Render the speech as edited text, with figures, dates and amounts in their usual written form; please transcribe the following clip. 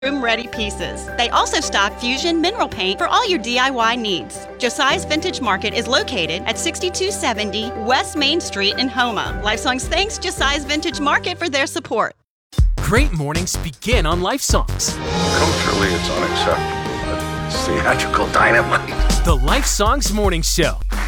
room-ready pieces. They also stock Fusion mineral paint for all your DIY needs. Josiah's Vintage Market is located at 6270 West Main Street in Houma. Lifesongs thanks Josiah's Vintage Market for their support. Great mornings begin on Lifesongs. Culturally, it's unacceptable, but it's theatrical dynamite. The Lifesongs Morning Show.